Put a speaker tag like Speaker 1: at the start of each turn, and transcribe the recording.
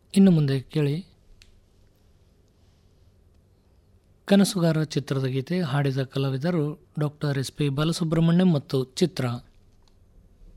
Speaker 1: ಇನ್ನು ಮುಂದೆ ಕೇಳಿ ಕನಸುಗಾರ ಚಿತ್ರದ ಗೀತೆ. ಹಾಡಿದ ಕಲಾವಿದರು ಡಾಕ್ಟರ್ ಎಸ್ ಪಿ ಬಾಲಸುಬ್ರಹ್ಮಣ್ಯಂ ಮತ್ತು ಚಿತ್ರ.